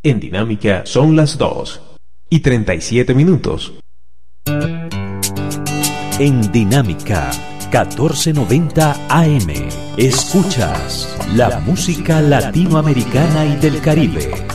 En Dinámica son las 2:37. En Dinámica 1490 AM escuchas la música latinoamericana y del Caribe.